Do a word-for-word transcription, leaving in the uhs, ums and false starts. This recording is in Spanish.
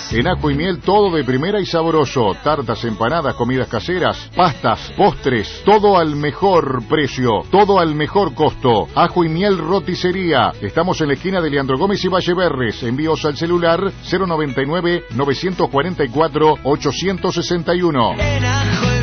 En Ajo y Miel todo de primera y sabroso. Tartas, empanadas, comidas caseras, pastas, postres, todo al mejor precio, todo al mejor costo. Ajo y Miel Roticería. Estamos en la esquina de Leandro Gómez y Valleverres. Envíos al celular cero noventa y nueve, novecientos cuarenta y cuatro, ochocientos sesenta y uno.